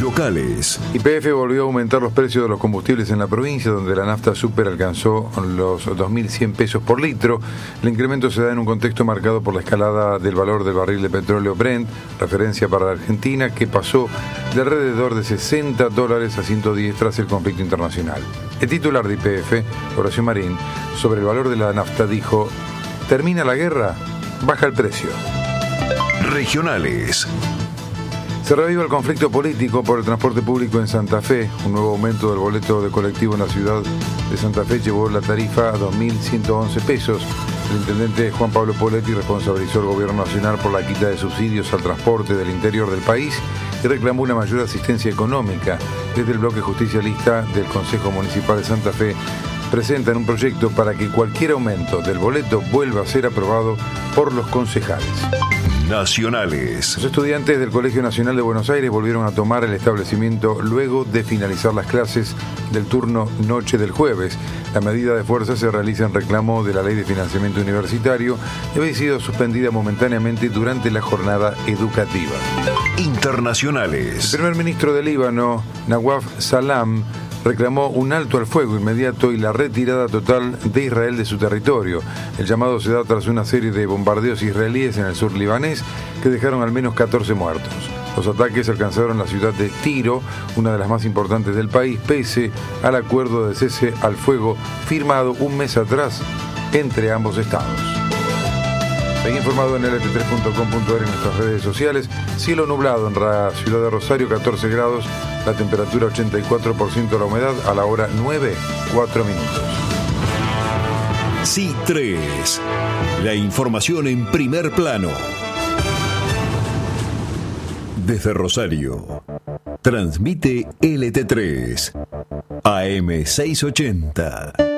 locales. YPF volvió a aumentar los precios de los combustibles en la provincia, donde la nafta super alcanzó los 2.100 pesos por litro. El incremento se da en un contexto marcado por la escalada del valor del barril de petróleo Brent, referencia para la Argentina, que pasó de alrededor de $60 a 110 tras el conflicto internacional. El titular de YPF, Horacio Marín, sobre el valor de la nafta dijo: ¿termina la guerra? Baja el precio. Regionales. Se reaviva el conflicto político por el transporte público en Santa Fe. Un nuevo aumento del boleto de colectivo en la ciudad de Santa Fe llevó la tarifa a 2.111 pesos. El intendente Juan Pablo Poletti responsabilizó al gobierno nacional por la quita de subsidios al transporte del interior del país y reclamó una mayor asistencia económica. Desde el bloque justicialista del Consejo Municipal de Santa Fe presentan un proyecto para que cualquier aumento del boleto vuelva a ser aprobado por los concejales. Nacionales. Los estudiantes del Colegio Nacional de Buenos Aires volvieron a tomar el establecimiento luego de finalizar las clases del turno noche del jueves. La medida de fuerza se realiza en reclamo de la Ley de Financiamiento Universitario y había sido suspendida momentáneamente durante la jornada educativa. Internacionales. El primer ministro del Líbano, Nawaf Salam, reclamó un alto al fuego inmediato y la retirada total de Israel de su territorio. El llamado se da tras una serie de bombardeos israelíes en el sur libanés que dejaron al menos 14 muertos. Los ataques alcanzaron la ciudad de Tiro, una de las más importantes del país, pese al acuerdo de cese al fuego firmado un mes atrás entre ambos estados. Seguí informado en lt3.com.ar en nuestras redes sociales. Cielo nublado en la ciudad de Rosario, 14 grados. La temperatura 84% de la humedad, a la hora 9:04. C3. La información en primer plano. Desde Rosario. Transmite LT3. AM 680.